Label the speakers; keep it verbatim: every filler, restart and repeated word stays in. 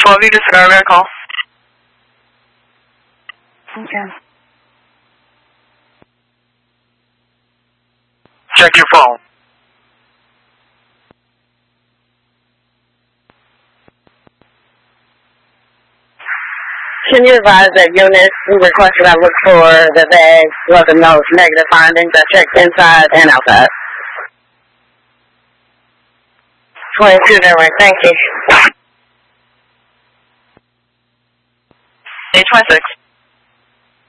Speaker 1: twelve, you disregard our call.
Speaker 2: Okay.
Speaker 1: Check your phone.
Speaker 2: Can you advise that unit who requested I look for the bag wasn't no negative findings? I checked inside and outside. twenty-two Derwin, thank you.
Speaker 1: eight twenty-six.